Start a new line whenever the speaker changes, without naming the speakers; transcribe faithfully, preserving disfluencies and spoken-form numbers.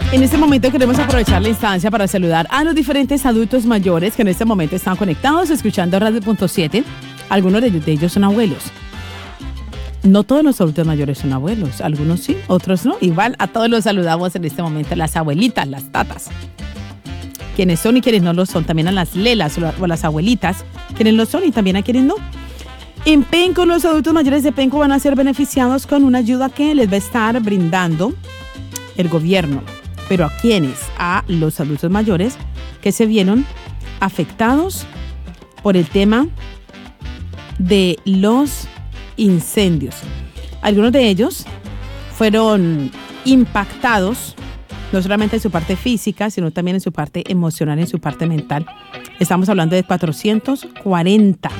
En este momento queremos aprovechar la instancia para saludar a los diferentes adultos mayores que en este momento están conectados escuchando Radio Punto siete. Algunos de ellos, de ellos son abuelos. No todos los adultos mayores son abuelos, algunos sí, otros no. Igual a todos los saludamos en este momento, las abuelitas, las tatas. Quienes son y quienes no lo son, también a las lelas o las abuelitas, quienes lo son y también a quienes no. En Penco, los adultos mayores de Penco van a ser beneficiados con una ayuda que les va a estar brindando el gobierno. ¿Pero a quiénes? A los adultos mayores que se vieron afectados por el tema de los incendios. Algunos de ellos fueron impactados, no solamente en su parte física, sino también en su parte emocional, en su parte mental. Estamos hablando de cuatrocientos cuarenta